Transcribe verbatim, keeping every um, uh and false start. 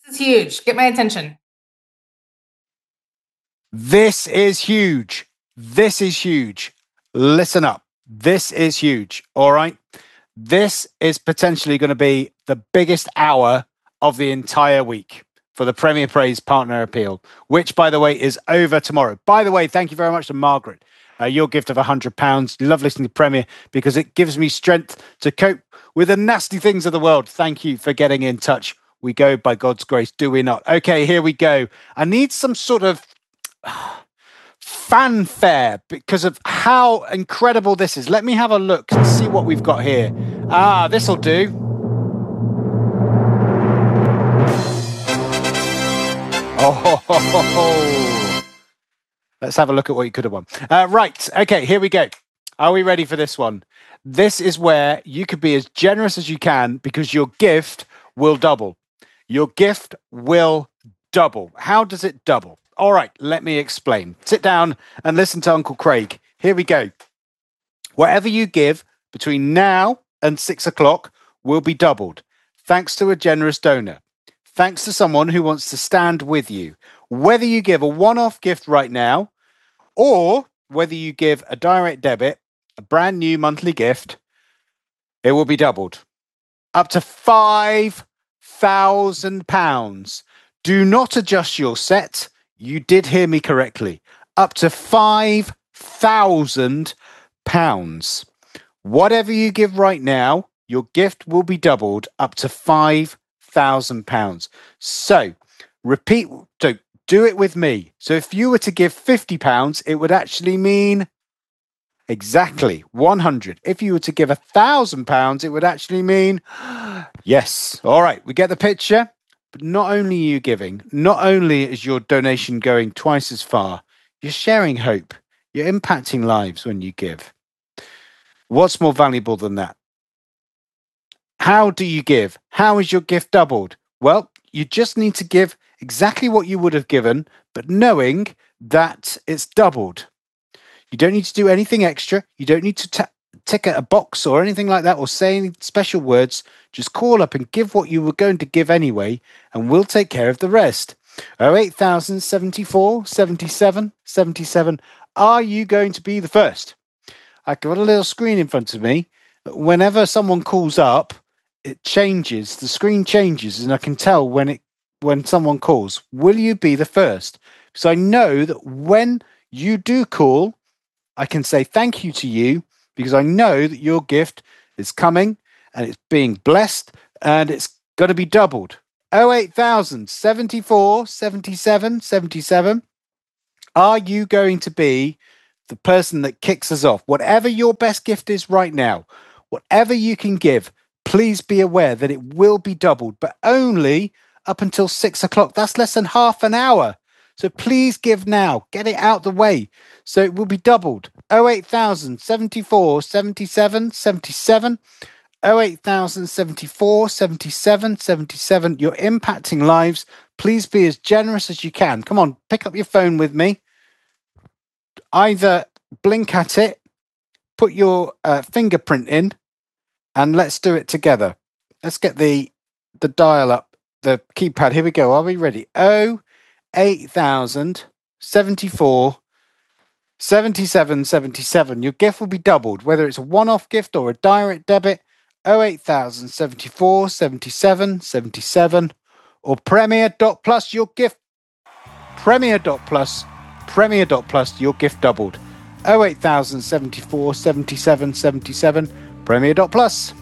This is huge. Get my attention. This is huge. This is huge. Listen up. This is huge. All right. This is potentially going to be the biggest hour of the entire week for the Premier Praise Partner Appeal, which, by the way, is over tomorrow. By the way, thank you very much to Margaret. Uh, your gift of one hundred pounds. Love listening to Premier because it gives me strength to cope with the nasty things of the world. Thank you for getting in touch. We go by God's grace, do we not? Okay, here we go. I need some sort of fanfare because of how incredible this is. Let me have a look and see what we've got here. Ah, this'll do. Oh, ho, ho, ho, ho. Let's have a look at what you could have won. Uh, right. Okay, here we go. Are we ready for this one? This is where you could be as generous as you can because your gift will double. Your gift will double. How does it double? All right, let me explain. Sit down and listen to Uncle Craig. Here we go. Whatever you give between now and six o'clock will be doubled, thanks to a generous donor, thanks to someone who wants to stand with you. Whether you give a one-off gift right now or whether you give a direct debit, a brand new monthly gift, it will be doubled. Up to five thousand pounds. Do not adjust your set. You did hear me correctly. Up to five thousand pounds. Whatever you give right now, your gift will be doubled up to five thousand pounds. So, repeat, so do it with me. So if you were to give fifty pounds, it would actually mean exactly one hundred. If you were to give one thousand pounds, it would actually mean yes. All right, we get the picture. But not only are you giving, not only is your donation going twice as far, you're sharing hope. You're impacting lives when you give. What's more valuable than that? How do you give? How is your gift doubled? Well, you just need to give exactly what you would have given, but knowing that it's doubled. You don't need to do anything extra. You don't need to ta- tick a box or anything like that or say any special words. Just call up and give what you were going to give anyway, and we'll take care of the rest. oh eight thousand seventy-four seventy-seven seventy-seven. Are you going to be the first? I've got a little screen in front of me. Whenever someone calls up, it changes. The screen changes, and I can tell when it when someone calls. Will you be the first? So I know that when you do call, I can say thank you to you because I know that your gift is coming and it's being blessed and it's going to be doubled. oh eight thousand seventy-four seventy-seven seventy-seven. Are you going to be the person that kicks us off? Whatever your best gift is right now, whatever you can give, please be aware that it will be doubled, but only up until six o'clock. That's less than half an hour. So please give now. Get it out the way. So it will be doubled. oh eight thousand seventy-four seventy-seven seventy-seven. oh eight thousand seventy-four seventy-seven seventy-seven. You're impacting lives. Please be as generous as you can. Come on, pick up your phone with me. Either blink at it, put your uh, fingerprint in, and let's do it together. Let's get the the dial up, the keypad. Here we go. Are we ready? oh eight thousand seventy-four seventy-seven seventy-seven. Your gift will be doubled, whether it's a one-off gift or a direct debit. oh eight thousand seventy-four seventy-seven seventy-seven or Premier dot plus, your gift. Premier dot plus, Premier dot plus, your gift doubled. oh eight thousand seventy-four seventy-seven seventy-seven, Premier dot plus.